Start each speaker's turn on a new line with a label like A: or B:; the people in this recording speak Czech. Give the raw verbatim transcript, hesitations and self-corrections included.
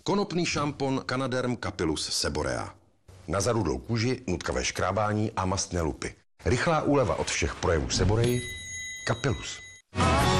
A: Konopný šampon Canaderm Capillus Seborea. Na zarudlou kůži, nutkavé škrábání a mastné lupy. Rychlá úleva od všech projevů Seboreji. Capillus.